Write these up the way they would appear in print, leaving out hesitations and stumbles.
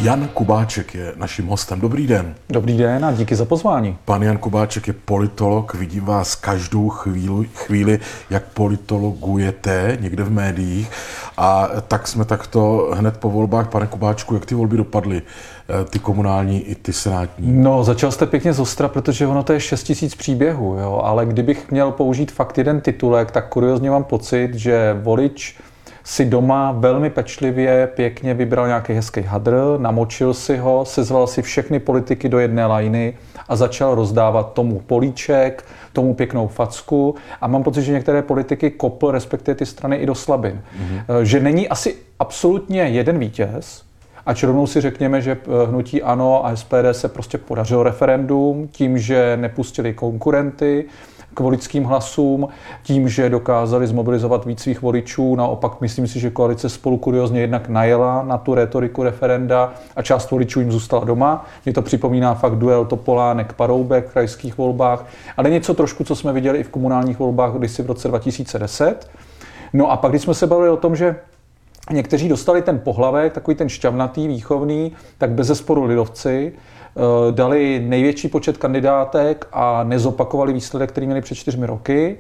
Jan Kubáček je naším hostem. Dobrý den. Dobrý den a díky za pozvání. Pan Jan Kubáček je politolog, vidím vás každou chvíli, jak politologujete někde v médiích. A tak jsme takto hned po volbách, pane Kubáčku, jak ty volby dopadly, ty komunální i ty senátní? No, začal jste pěkně zostra, protože ono to je 6 000 příběhů, jo? Ale kdybych měl použít fakt jeden titulek, tak kuriozně mám pocit, že volič si doma velmi pečlivě, pěkně vybral nějaký hezký hadr, namočil si ho, sezval si všechny politiky do jedné lajny a začal rozdávat tomu políček, tomu pěknou facku a mám pocit, že některé politiky kopl, respektive ty strany i do slabin. Že není asi absolutně jeden vítěz, ač rovnou si řekněme, že hnutí ANO a SPD se prostě podařilo referendum tím, že nepustili konkurenty k voličským hlasům, tím, že dokázali zmobilizovat víc svých voličů. Naopak myslím si, že koalice Spolu kuriozně jednak najela na tu rétoriku referenda a část voličů jim zůstala doma. Mně to připomíná fakt duel Topolánek-Paroubek v krajských volbách, ale něco trošku, co jsme viděli i v komunálních volbách kdysi v roce 2010. No a pak, když jsme se bavili o tom, že někteří dostali ten pohlavek, takový ten šťavnatý, výchovný, tak bezesporu lidovci dali největší počet kandidátek a nezopakovali výsledek, který měli před 4 roky.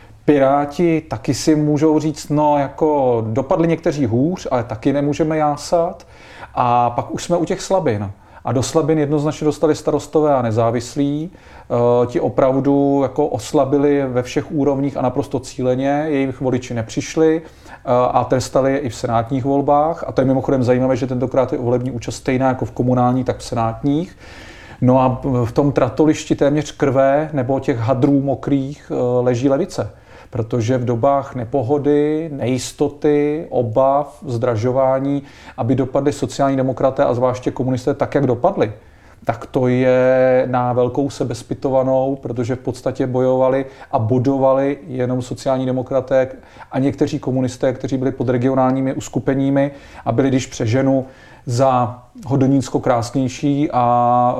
Piráti taky si můžou říct, no jako dopadli někteří hůř, ale taky nemůžeme jásat. A pak už jsme u těch slabin. A do slabin jednoznačně dostali Starostové a nezávislí. Ti opravdu jako oslabili ve všech úrovních a naprosto cíleně. Jejich voliči nepřišli a trestali je i v senátních volbách. A to je mimochodem zajímavé, že tentokrát je volební účast stejná jako v komunální, tak v senátních. No a v tom tratolišti téměř krve nebo těch hadrů mokrých leží levice. Protože v dobách nepohody, nejistoty, obav, zdražování, aby dopadli sociální demokraté a zvláště komunisté tak, jak dopadli, tak to je na velkou sebezpytovanou, protože v podstatě bojovali a bodovali jenom sociální demokraté a někteří komunisté, kteří byli pod regionálními uskupeními a byli, když přeženu, za Hodonínsko krásnější a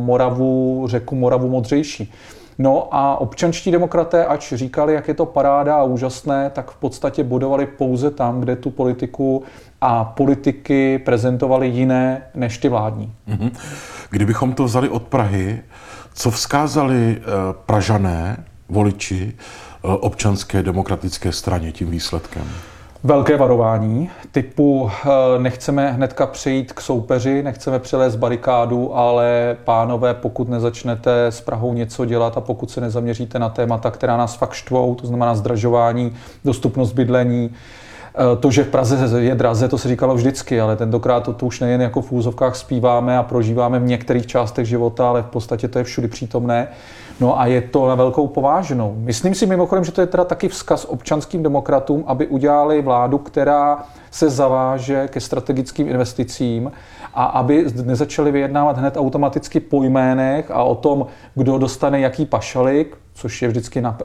řeku Moravu modřejší. No a občanští demokraté, ač říkali, jak je to paráda a úžasné, tak v podstatě bodovali pouze tam, kde tu politiku a politiky prezentovali jiné než ty vládní. Kdybychom to vzali od Prahy, co vzkázali Pražané, voliči, občanské demokratické straně tím výsledkem? Velké varování typu nechceme hnedka přejít k soupeři, nechceme přelézt barikádu, ale pánové, pokud nezačnete s Prahou něco dělat a pokud se nezaměříte na témata, která nás fakt štvou, to znamená zdražování, dostupnost bydlení, to, že v Praze je draze, to se říkalo vždycky, ale tentokrát to už nejen jako v úzovkách zpíváme a prožíváme v některých částech života, ale v podstatě to je všudy přítomné. No a je to na velkou pováženou. Myslím si mimochodem, že to je teda taky vzkaz občanským demokratům, aby udělali vládu, která se zaváže ke strategickým investicím a aby nezačali vyjednávat hned automaticky po jménech a o tom, kdo dostane jaký pašalik, což je vždycky